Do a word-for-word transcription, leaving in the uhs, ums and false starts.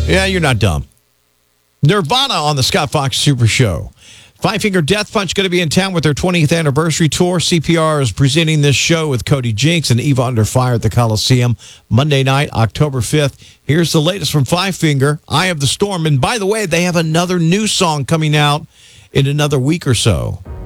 Yeah, you're not dumb. Nirvana on the Scott Fox Super Show. Five Finger Death Punch going to be in town with their twentieth anniversary tour. C P R is presenting this show with Cody Jinks and Eva Under Fire at the Coliseum Monday night, October fifth. Here's the latest from Five Finger, Eye of the Storm. And by the way, they have another new song coming out in another week or so.